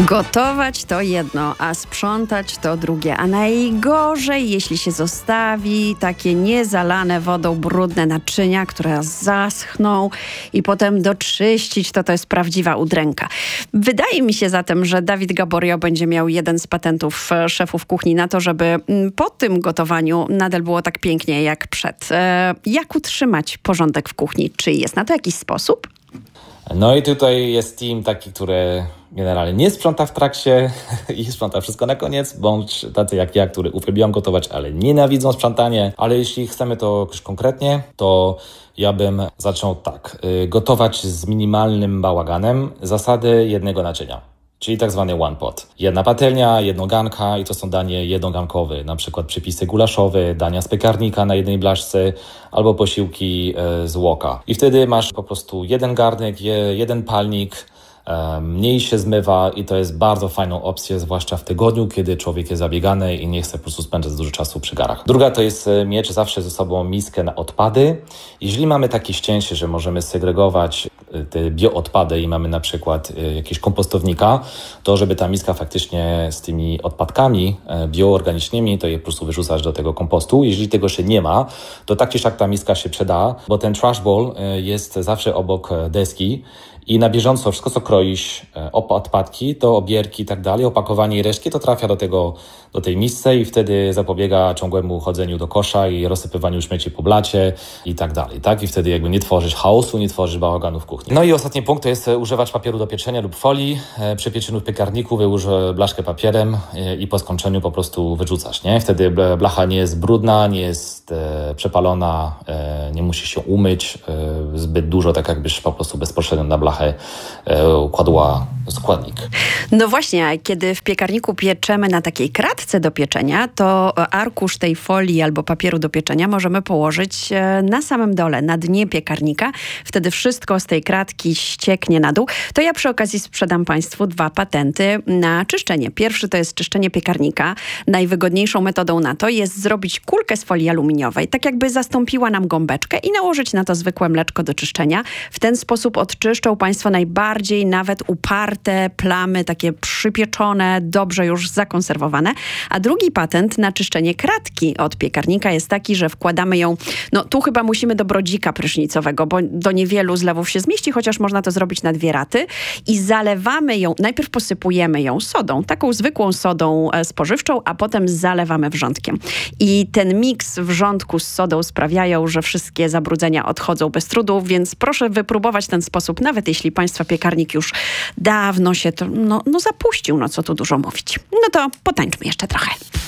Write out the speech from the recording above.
Gotować to jedno, a sprzątać to drugie. A najgorzej, jeśli się zostawi takie niezalane wodą brudne naczynia, które zaschną i potem doczyścić, to jest prawdziwa udręka. Wydaje mi się zatem, że Dawid Gaboriau będzie miał jeden z patentów szefów kuchni na to, żeby po tym gotowaniu nadal było tak pięknie jak przed. Jak utrzymać porządek w kuchni? Czy jest na to jakiś sposób? No i tutaj jest team taki, który generalnie nie sprząta w trakcie i sprząta wszystko na koniec, bądź tacy jak ja, który uwielbiają gotować, ale nienawidzą sprzątanie. Ale jeśli chcemy to już konkretnie, to ja bym zaczął tak. Gotować z minimalnym bałaganem, zasady jednego naczynia. Czyli tak zwany one pot. Jedna patelnia, jedno garnka i to są danie jednogarnkowe. Na przykład przepisy gulaszowe, dania z piekarnika na jednej blaszce albo posiłki z łoka. I wtedy masz po prostu jeden garnek, jeden palnik, mniej się zmywa i to jest bardzo fajną opcją, zwłaszcza w tygodniu, kiedy człowiek jest zabiegany i nie chce po prostu spędzać dużo czasu przy garach. Druga to jest mieć zawsze ze sobą miskę na odpady. Jeżeli mamy takie szczęście, że możemy segregować te bioodpady i mamy na przykład jakieś kompostownika, to żeby ta miska faktycznie z tymi odpadkami bioorganicznymi, to je po prostu wyrzucać do tego kompostu. Jeżeli tego się nie ma, to tak czy siak ta miska się przyda, bo ten trash bowl jest zawsze obok deski i na bieżąco wszystko, co kroisz, odpadki, to obierki i tak dalej, opakowanie i resztki, to trafia do tej misce i wtedy zapobiega ciągłemu chodzeniu do kosza i rozsypywaniu śmieci po blacie i tak dalej, tak? I wtedy jakby nie tworzysz chaosu, nie tworzysz bałaganu w kuchni. No i ostatni punkt to jest używać papieru do pieczenia lub folii. Przy pieczeniu w piekarniku wyłóż blaszkę papierem i po skończeniu po prostu wyrzucasz, nie? Wtedy blacha nie jest brudna, nie jest przepalona, nie musi się umyć zbyt dużo, tak jakbyś po prostu bezpośrednio na blachę układła składnik. No właśnie, kiedy w piekarniku pieczemy na takiej kratce do pieczenia, to arkusz tej folii albo papieru do pieczenia możemy położyć na samym dole, na dnie piekarnika. Wtedy wszystko z tej kratki ścieknie na dół. To ja przy okazji sprzedam Państwu 2 patenty na czyszczenie. Pierwszy to jest czyszczenie piekarnika. Najwygodniejszą metodą na to jest zrobić kulkę z folii aluminiowej, tak jakby zastąpiła nam gąbeczkę i nałożyć na to zwykłe mleczko do czyszczenia. W ten sposób odczyszczą Państwo najbardziej nawet uparte plamy, takie przypieczone, dobrze już zakonserwowane. A drugi patent na czyszczenie kratki od piekarnika jest taki, że wkładamy ją, no tu chyba musimy do brodzika prysznicowego, bo do niewielu zlewów się zmieści, chociaż można to zrobić na 2 raty i zalewamy ją, najpierw posypujemy ją sodą, taką zwykłą sodą spożywczą, a potem zalewamy wrzątkiem. I ten miks wrzątku z sodą sprawiają, że wszystkie zabrudzenia odchodzą bez trudu, więc proszę wypróbować ten sposób, nawet jeśli Państwa piekarnik już dawno się to, zapuścił, no co tu dużo mówić. No to potańczmy jeszcze trochę.